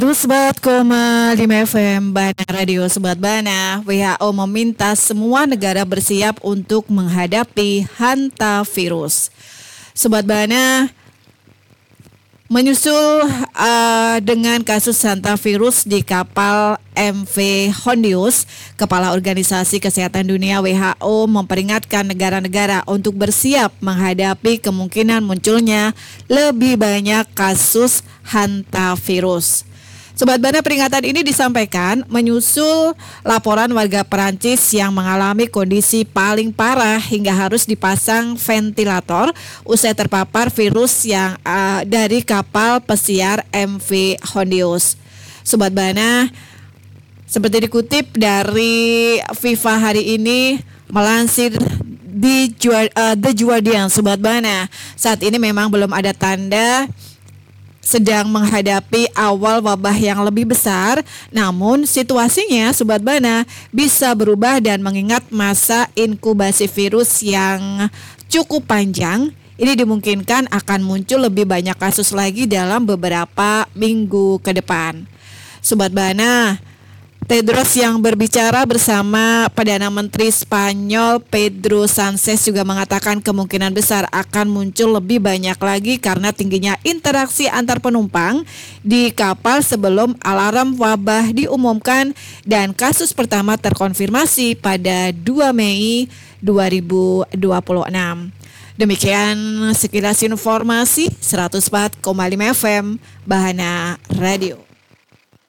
104,5 FM Bana Radio Sobat Bana. WHO meminta semua negara bersiap untuk menghadapi hantavirus. Sobat Bana, menyusul dengan kasus hantavirus di kapal MV Hondius, Kepala Organisasi Kesehatan Dunia WHO memperingatkan negara-negara untuk bersiap menghadapi kemungkinan munculnya lebih banyak kasus hantavirus. Sobat Bana, peringatan ini disampaikan menyusul laporan warga Perancis yang mengalami kondisi paling parah hingga harus dipasang ventilator usai terpapar virus yang dari kapal pesiar MV Hondius. Sobat Bana, seperti dikutip dari FIFA hari ini melansir di The Guardian, Sobat Bana, saat ini memang belum ada tanda sedang menghadapi awal wabah yang lebih besar, namun situasinya Sobat Bana bisa berubah dan mengingat masa inkubasi virus yang cukup panjang, ini dimungkinkan akan muncul lebih banyak kasus lagi dalam beberapa minggu ke depan. Sobat Bana, Tedros yang berbicara bersama Perdana Menteri Spanyol Pedro Sanchez juga mengatakan kemungkinan besar akan muncul lebih banyak lagi karena tingginya interaksi antar penumpang di kapal sebelum alarm wabah diumumkan dan kasus pertama terkonfirmasi pada 2 Mei 2026. Demikian sekilas informasi 104,5 FM Bahana Radio.